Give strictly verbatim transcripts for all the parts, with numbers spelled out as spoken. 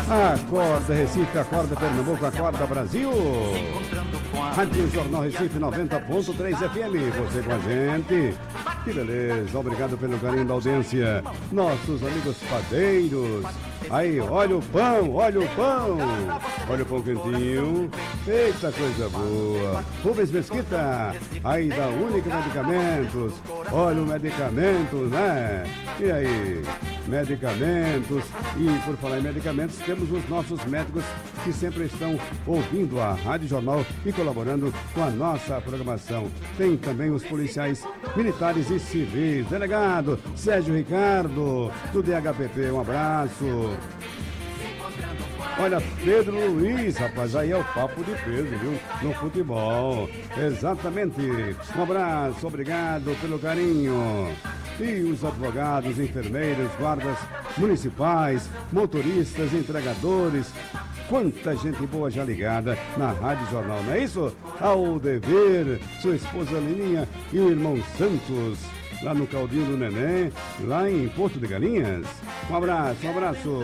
Acorda Recife, acorda Pernambuco, acorda Brasil. Rádio Jornal Recife noventa ponto três F M, você com a gente. Que beleza, obrigado pelo carinho da audiência. Nossos amigos padeiros. Aí, olha o pão, olha o pão. Olha o pão quentinho. Eita, coisa boa. Rubens Mesquita, aí da Única Medicamentos. Olha o medicamento, né? E aí, medicamentos. E por falar em medicamentos, temos os nossos médicos que sempre estão ouvindo a Rádio Jornal e colaborando com a nossa programação. Tem também os policiais militares e civis. Delegado Sérgio Ricardo, do D H P P, um abraço. Olha, Pedro Luiz, rapaz, aí é o papo de Pedro, viu? No futebol. Exatamente. Um abraço, obrigado pelo carinho. E os advogados, enfermeiros, guardas municipais, motoristas, entregadores. Quanta gente boa já ligada na Rádio Jornal, não é isso? Ao Dever, sua esposa Lininha e o irmão Santos, lá no Caldinho do Neném, lá em Porto de Galinhas. Um abraço, um abraço.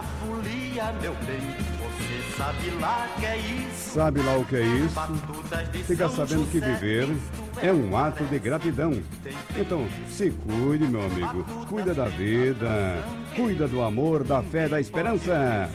Sabe lá o que é isso? Sabe lá o que é isso? Fica sabendo que viver é um ato de gratidão. Então, se cuide, meu amigo. Cuida da vida. Cuida do amor, da fé, da esperança.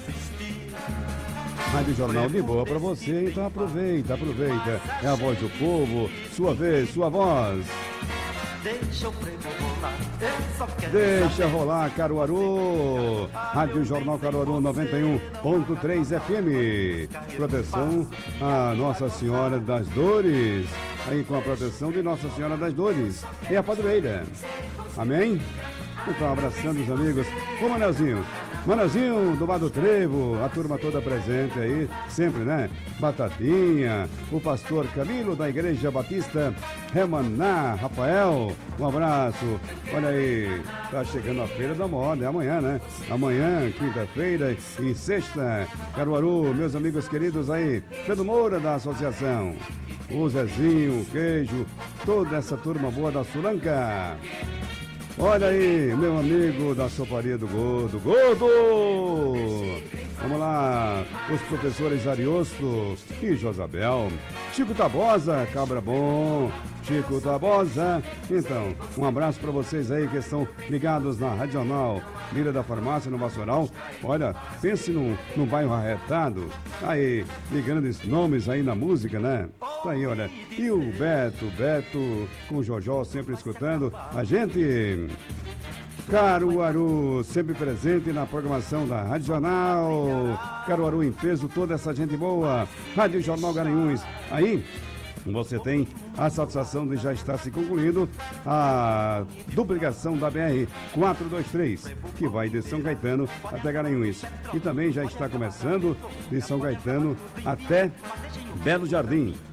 Rádio Jornal de boa pra você, então aproveita, aproveita. É a voz do povo, sua vez, sua voz. Deixa o prêmio rolar, eu só quero Deixa rolar, Caruaru. Rádio Jornal Caruaru noventa e um ponto três F M. Proteção a Nossa Senhora das Dores. Aí com a proteção de Nossa Senhora das Dores. É a padroeira. Amém? Então, abraçando os amigos. Ô, Manelzinho. Manelzinho do Bar do Trevo, a turma toda presente aí, sempre, né? Batatinha, o pastor Camilo da Igreja Batista Remaná, Rafael, um abraço. Olha aí, tá chegando a Feira da Moda, é amanhã, né? Amanhã, quinta-feira e sexta, Caruaru, meus amigos queridos aí, Pedro Moura da Associação, o Zezinho, o Queijo, toda essa turma boa da Sulanca. Olha aí, meu amigo da soparia do Gordo, Gordo! Vamos lá, os professores Ariosto e Josabel, Chico Tabosa, Cabra Bom, Chico Tabosa. Então, um abraço para vocês aí que estão ligados na Rádio Jornal, Mira da Farmácia, no Vassoural. Olha, pense num, num bairro arretado, aí, ligando esses nomes aí na música, né? Tá aí, olha, e o Beto, Beto, com o Jojó sempre escutando a gente. Caruaru, sempre presente na programação da Rádio Jornal. Caruaru em peso, toda essa gente boa. Rádio Jornal Garanhuns. Aí, você tem a satisfação de já estar se concluindo a duplicação da B R quatrocentos e vinte e três, que vai de São Caetano até Garanhuns. E também já está começando de São Caetano até Belo Jardim.